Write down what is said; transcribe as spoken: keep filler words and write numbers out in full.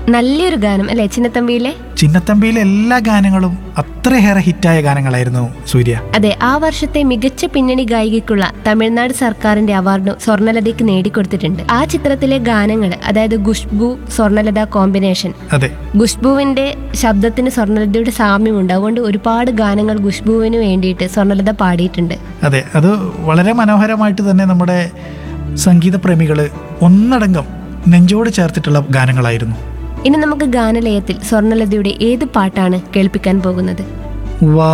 നല്ലൊരു ഗാനം അല്ലെ ചിന്നത്തമ്പിയിലെ? ചിന്നത്തമ്പിയിലെ എല്ലാ ഗാനങ്ങളും അത്രയേറെ ഹിറ്റായ ഗാനങ്ങളായിരുന്നു സൂര്യ. അതെ, ആ വർഷത്തെ മികച്ച പിന്നണി ഗായികയ്ക്കുള്ള തമിഴ്നാട് സർക്കാരിന്റെ അവാർഡ് സ്വർണ്ണലതയ്ക്ക് നേടിക്കൊടുത്തിട്ടുണ്ട്. ആ ചിത്രത്തിലെ ഗാനങ്ങൾ, അതായത് ഖുഷ്ബു സ്വർണ്ണലത കോമ്പിനേഷൻ. അതെ, ഖുഷ്ബുവിന്റെ ശബ്ദത്തിന് സ്വർണ്ണലതയുടെ സാമ്യമുണ്ട്. അതുകൊണ്ട് ഒരുപാട് ഗാനങ്ങൾ ഖുഷ്ബുവിന് വേണ്ടിയിട്ട് സ്വർണ്ണലത പാടിയിട്ടുണ്ട്. അതെ, അത് വളരെ മനോഹരമായിട്ട് തന്നെ നമ്മുടെ സംഗീത പ്രേമികൾ ഒന്നടങ്കം നെഞ്ചോട് ചേർത്തിട്ടുള്ള ഗാനങ്ങളായിരുന്നു. ഇനി നമുക്ക് ഗാനലയത്തിൽ സ്വർണ്ണലതയുടെ ഏത് പാട്ടാണ് കേൾപ്പിക്കാൻ പോകുന്നത്? വാ